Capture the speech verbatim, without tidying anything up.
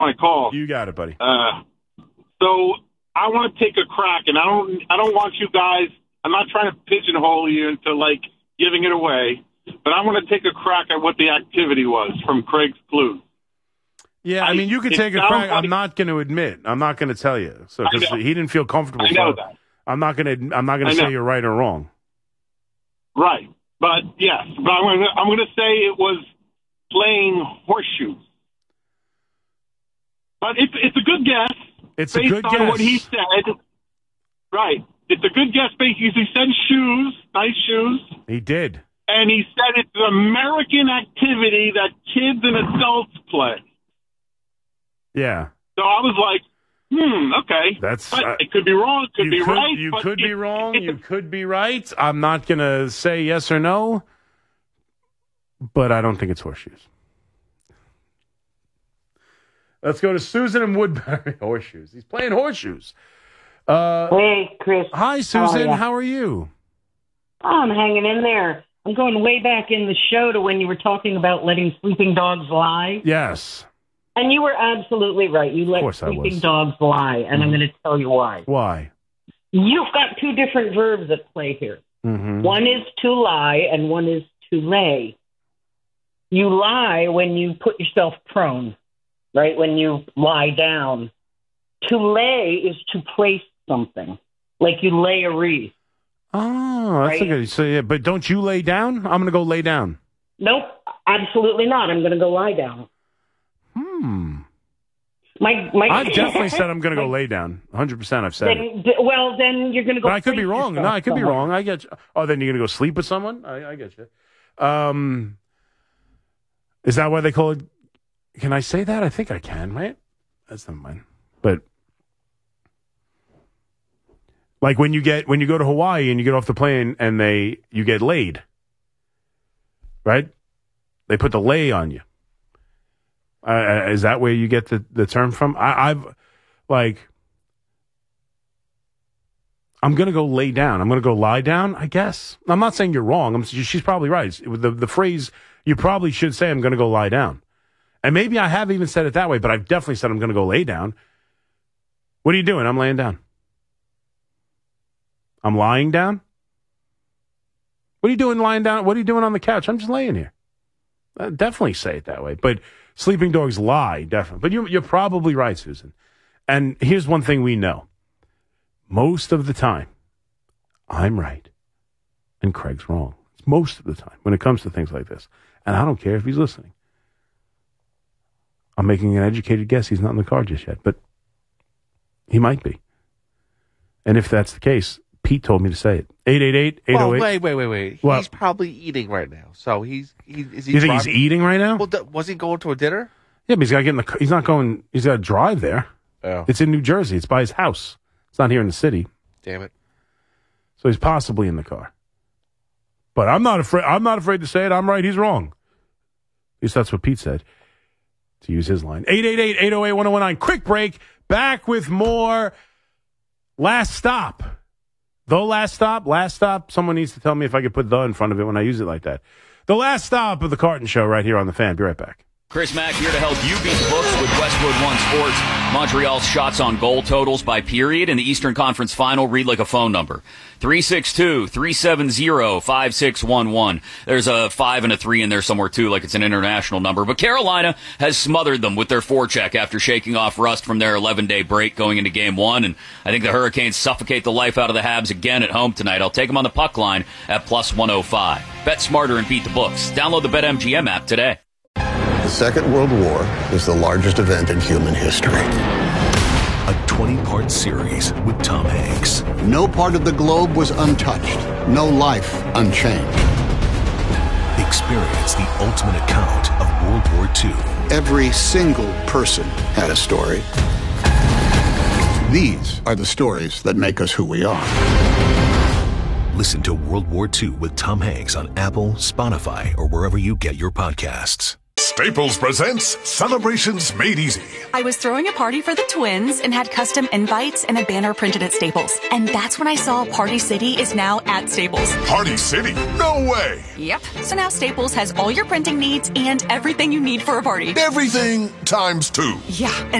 my call. You got it, buddy. Uh, so I want to take a crack, and I don't, I don't want you guys. I'm not trying to pigeonhole you into like giving it away, but I want to take a crack at what the activity was from Craig's clues. Yeah, I mean, you could take a crack. Like, I'm not going to admit. I'm not going to tell you. So because he didn't feel comfortable. I know so that. I'm not going to. I'm not going to say you're right or wrong. Right, but yes, but I'm going to. I'm going to say it was playing horseshoes. But it's it's a good guess. It's based a good on guess. What he said. Right, it's a good guess based. He said shoes, nice shoes. He did, and he said it's an American activity that kids and adults play. Yeah. So I was like, hmm, okay. That's but uh, it could be wrong. It could you be could, right. You but could it, be wrong. It, you could be right. I'm not going to say yes or no, but I don't think it's horseshoes. Let's go to Susan and Woodbury. Horseshoes. He's playing horseshoes. Uh, hey, Chris. Hi, Susan. How are, How are you? I'm hanging in there. I'm going way back in the show to when you were talking about letting sleeping dogs lie. Yes. And you were absolutely right. You let sleeping dogs lie, and mm-hmm. I'm going to tell you why. Why? You've got two different verbs at play here. Mm-hmm. One is to lie, and one is to lay. You lie when you put yourself prone, right? When you lie down. To lay is to place something, like you lay a wreath. Oh, that's right? a good. So, yeah, but don't you lay down? I'm going to go lay down. Nope, absolutely not. I'm going to go lie down. Hmm. My, my, I've definitely said I'm going to go lay down. one hundred percent I've said then, it. d- Well, then you're going to go. But I could be wrong. No, I could somewhere. be wrong. I get you. Oh, then you're going to go sleep with someone? I, I get you. Um, is that why they call it? Can I say that? I think I can, right? That's not mine. But like when you get when you go to Hawaii and you get off the plane and they you get laid, right? They put the lay on you. Uh, is that where you get the, the term from? I, I've, like, I'm going to go lay down. I'm going to go lie down, I guess. I'm not saying you're wrong. I'm, she's probably right. The, the phrase, you probably should say, I'm going to go lie down. And maybe I have even said it that way, but I've definitely said I'm going to go lay down. What are you doing? I'm laying down. I'm lying down? What are you doing lying down? What are you doing on the couch? I'm just laying here. I'd definitely say it that way. But sleeping dogs lie, definitely. But you're, you're probably right, Susan. And here's one thing we know. Most of the time, I'm right and Craig's wrong. It's most of the time when it comes to things like this. And I don't care if he's listening. I'm making an educated guess. He's not in the car just yet, but he might be. And if that's the case, Pete told me to say it. eight eight eight, eight oh eight. Well, wait, wait, wait, wait. What? He's probably eating right now. So he's... He, is he you think driving? he's eating right now? Well, th- was he going to a dinner? Yeah, but he's got to get in the car. He's not going... He's got to drive there. Oh. It's in New Jersey. It's by his house. It's not here in the city. Damn it. So he's possibly in the car. But I'm not afraid. I'm not afraid to say it. I'm right. He's wrong. At least that's what Pete said. To use his line. eight eight eight, eight oh eight, one oh one nine. Quick break. Back with more Last Stop. The Last Stop. Last Stop. Someone needs to tell me if I could put the in front of it when I use it like that. The Last Stop of the Carton Show right here on The Fan. Be right back. Chris Mack here to help you beat the books with Westwood One Sports. Montreal's shots on goal totals by period in the Eastern Conference Final read like a phone number. three six two, three seven zero, five six one one. There's a five and a three in there somewhere too, like it's an international number. But Carolina has smothered them with their forecheck after shaking off rust from their eleven-day break going into game one. And I think the Hurricanes suffocate the life out of the Habs again at home tonight. I'll take them on the puck line at plus one oh five. Bet smarter and beat the books. Download the BetMGM app today. The Second World War is the largest event in human history. A twenty-part series with Tom Hanks. No part of the globe was untouched. No life unchanged. Experience the ultimate account of World War Two. Every single person had a story. These are the stories that make us who we are. Listen to World War Two with Tom Hanks on Apple, Spotify, or wherever you get your podcasts. Staples presents Celebrations Made Easy. I was throwing a party for the twins and had custom invites and a banner printed at Staples. And that's when I saw Party City is now at Staples. Party City? No way! Yep. So now Staples has all your printing needs and everything you need for a party. Everything times two. Yeah. And